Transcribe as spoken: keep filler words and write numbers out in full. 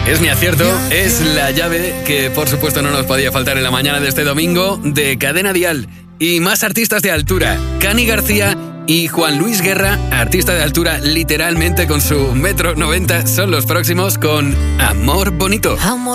Es mi acierto, es la llave que por supuesto no nos podía faltar en la mañana de este domingo de Cadena Dial. Y más artistas de altura, Cani García y Juan Luis Guerra, artista de altura literalmente con su metro noventa, son los próximos con Amor Bonito. Amor